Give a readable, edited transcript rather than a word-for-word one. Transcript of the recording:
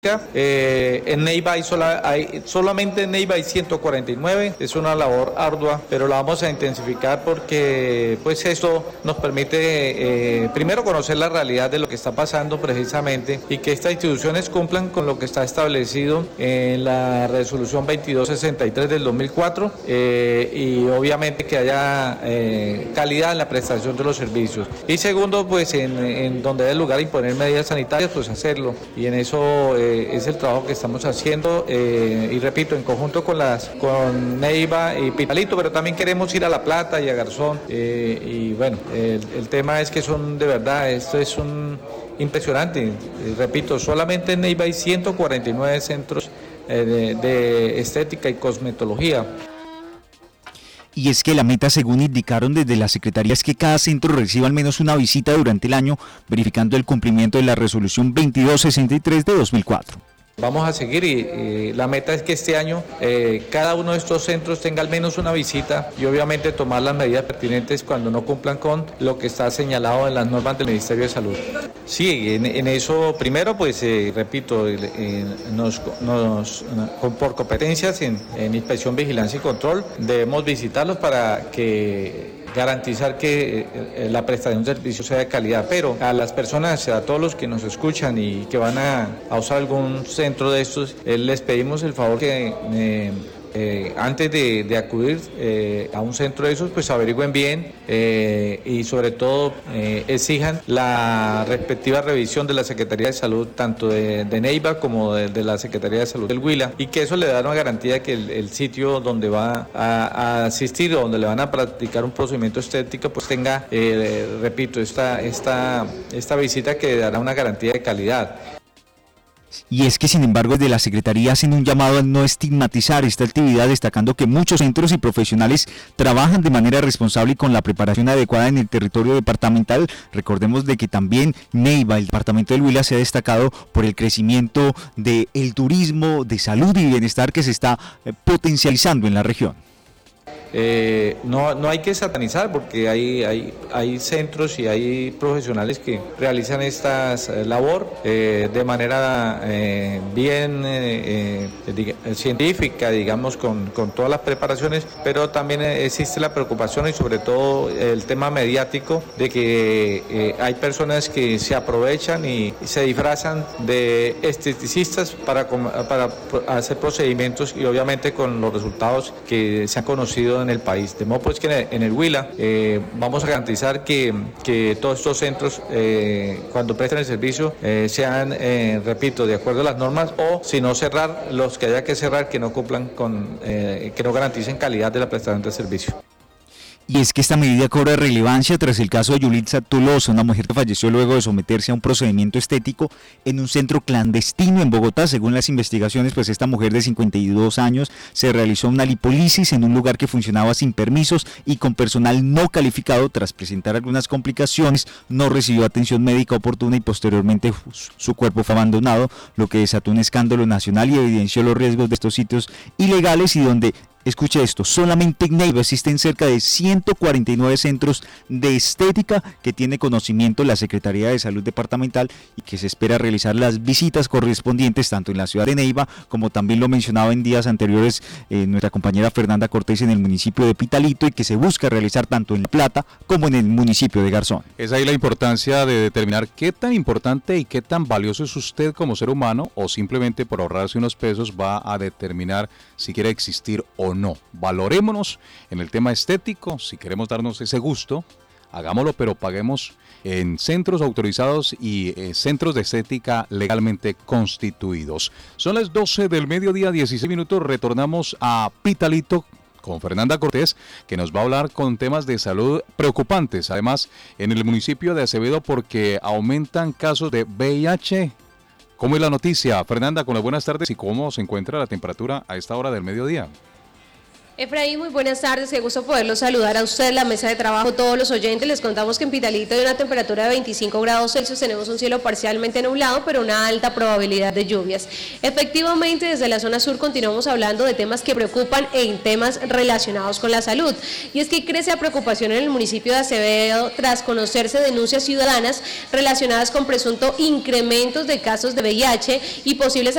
En Neiva solamente en Neiva hay 149, es una labor ardua, pero la vamos a intensificar porque pues esto nos permite primero conocer la realidad de lo que está pasando precisamente y que estas instituciones cumplan con lo que está establecido en la resolución 2263 del 2004 y obviamente que haya calidad en la prestación de los servicios. Y segundo, pues en donde haya lugar a imponer medidas sanitarias, pues hacerlo, y en eso es el trabajo que estamos haciendo y repito, en conjunto con Neiva y Pitalito, pero también queremos ir a La Plata y a Garzón y bueno, el tema es que son de verdad, esto es impresionante, repito, solamente en Neiva hay 149 centros de estética y cosmetología. Y es que la meta, según indicaron desde la Secretaría, es que cada centro reciba al menos una visita durante el año, verificando el cumplimiento de la resolución 2263 de 2004. Vamos a seguir y la meta es que este año cada uno de estos centros tenga al menos una visita y obviamente tomar las medidas pertinentes cuando no cumplan con lo que está señalado en las normas del Ministerio de Salud. Sí, en eso primero pues repito, por competencias en inspección, vigilancia y control debemos visitarlos para que garantizar que la prestación de servicios sea de calidad, pero a las personas, a todos los que nos escuchan y que van a usar algún centro de estos, les pedimos el favor que antes de acudir a un centro de esos, pues averigüen bien y sobre todo exijan la respectiva revisión de la Secretaría de Salud, tanto de Neiva como de la Secretaría de Salud del Huila, y que eso le da una garantía de que el sitio donde va a asistir o donde le van a practicar un procedimiento estético, pues tenga, repito, esta visita que dará una garantía de calidad. Y es que, sin embargo, desde la Secretaría hacen un llamado a no estigmatizar esta actividad, destacando que muchos centros y profesionales trabajan de manera responsable y con la preparación adecuada en el territorio departamental. Recordemos de que también Neiva, el departamento del Huila, se ha destacado por el crecimiento del turismo, de salud y bienestar que se está potencializando en la región. No hay que satanizar porque hay centros y hay profesionales que realizan esta labor de manera bien científica, digamos, con todas las preparaciones, pero también existe la preocupación y sobre todo el tema mediático de que hay personas que se aprovechan y se disfrazan de esteticistas para hacer procedimientos y obviamente con los resultados que se han conocido en el país. De modo pues que en el Huila vamos a garantizar que todos estos centros cuando presten el servicio sean, repito, de acuerdo a las normas, o si no cerrar los que haya que cerrar que no cumplan que no garanticen calidad de la prestación del servicio. Y es que esta medida cobra relevancia tras el caso de Yulitza Tolosa, una mujer que falleció luego de someterse a un procedimiento estético en un centro clandestino en Bogotá. Según las investigaciones, pues esta mujer de 52 años se realizó una lipólisis en un lugar que funcionaba sin permisos y con personal no calificado. Tras presentar algunas complicaciones, no recibió atención médica oportuna y posteriormente su cuerpo fue abandonado, lo que desató un escándalo nacional y evidenció los riesgos de estos sitios ilegales y donde, escuche esto, solamente en Neiva existen cerca de 149 centros de estética que tiene conocimiento la Secretaría de Salud Departamental y que se espera realizar las visitas correspondientes tanto en la ciudad de Neiva como también lo mencionaba en días anteriores nuestra compañera Fernanda Cortés en el municipio de Pitalito y que se busca realizar tanto en La Plata como en el municipio de Garzón. Es ahí la importancia de determinar qué tan importante y qué tan valioso es usted como ser humano o simplemente por ahorrarse unos pesos va a determinar si quiere existir o no. Valorémonos en el tema estético, si queremos darnos ese gusto, hagámoslo, pero paguemos en centros autorizados y centros de estética legalmente constituidos. Son las 12 del mediodía, 16 minutos, retornamos a Pitalito con Fernanda Cortés, que nos va a hablar con temas de salud preocupantes, además en el municipio de Acevedo porque aumentan casos de VIH. ¿Cómo es la noticia, Fernanda? Con las buenas tardes y cómo se encuentra la temperatura a esta hora del mediodía. Efraín, muy buenas tardes, qué gusto poderlos saludar a usted, la mesa de trabajo, todos los oyentes. Les contamos que en Pitalito hay una temperatura de 25 grados Celsius, tenemos un cielo parcialmente nublado, pero una alta probabilidad de lluvias. Efectivamente, desde la zona sur continuamos hablando de temas que preocupan en temas relacionados con la salud. Y es que crece la preocupación en el municipio de Acevedo tras conocerse denuncias ciudadanas relacionadas con presunto incrementos de casos de VIH y posibles